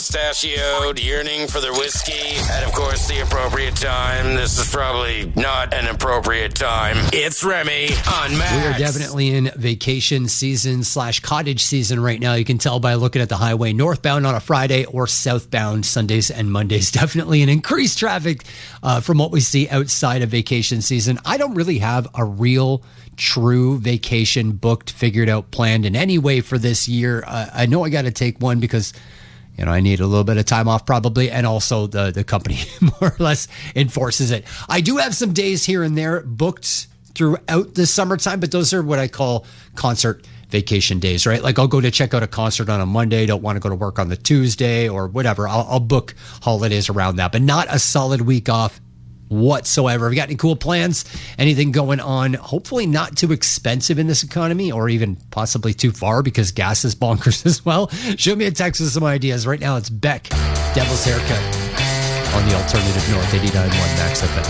Mustachioed, yearning for their whiskey, and of course the appropriate time. This is probably not an appropriate time. It's Remy on Max. We are definitely in vacation season / cottage season right now. You can tell by looking at the highway northbound on a Friday or southbound Sundays and Mondays. Definitely an increased traffic from what we see outside of vacation season. I don't really have a real true vacation booked, figured out, planned in any way for this year. I know I got to take one because I need a little bit of time off probably, and also the company more or less enforces it. I do have some days here and there booked throughout the summertime, but those are what I call concert vacation days, right? Like I'll go to check out a concert on a Monday, don't want to go to work on the Tuesday or whatever. I'll book holidays around that, but not a solid week off whatsoever. Have you got any cool plans? Anything going on? Hopefully not too expensive in this economy, or even possibly too far because gas is bonkers as well. Shoot me a text with some ideas. Right now it's Beck, Devil's Haircut on the Alternative North 89.1 Max FM.